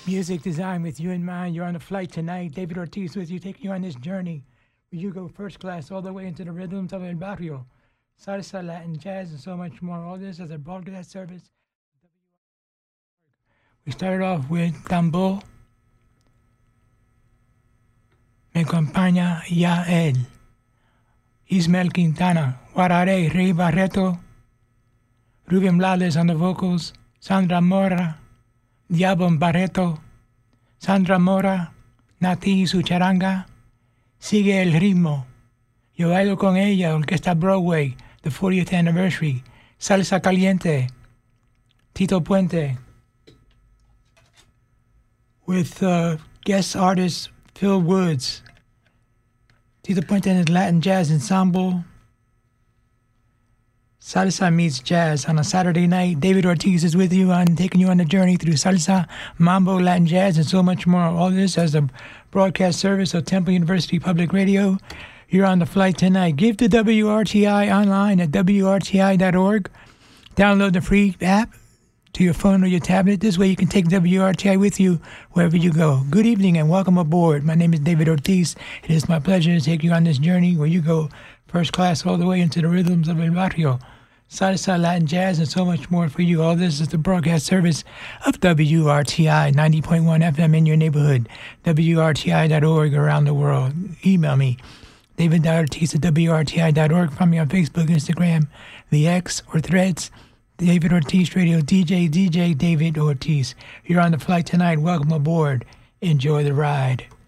Music design with you in mind. You're on the flight tonight. David Ortiz with you, taking you on this journey where you go first class all the way into the rhythms of El Barrio, salsa, Latin, jazz, and so much more. All this as a broadcast service. We started off with Tambor, Me Acompaña Ya Él, Ismael Quintana, Guararé, Rey Barreto, Rubén Blades on the vocals, Sandra Mora, Diablo Barreto, Sandra Mora, Nati y su charanga, Sigue el ritmo, Yo bailo con ella, Orquesta Broadway, the 40th anniversary, Salsa Caliente, Tito Puente, with guest artist Phil Woods, Tito Puente and his Latin Jazz Ensemble, Salsa meets jazz on a Saturday night. David Ortiz is with you on taking you on a journey through salsa, mambo, Latin jazz, and so much more. All this as a broadcast service of Temple University Public Radio. You're on the flight tonight. Give to WRTI online at WRTI.org. Download the free app to your phone or your tablet. This way you can take WRTI with you wherever you go. Good evening and welcome aboard. My name is David Ortiz. It is my pleasure to take you on this journey where you go first class all the way into the rhythms of El Barrio, salsa, Latin jazz, and so much more for you. All this is the broadcast service of WRTI 90.1 FM in your neighborhood, WRTI.org around the world. Email me, david.ortiz at WRTI.org. Find me on Facebook, Instagram, the X, or Threads. David Ortiz Radio, DJ David Ortiz. You're on the flight tonight. Welcome aboard. Enjoy the ride.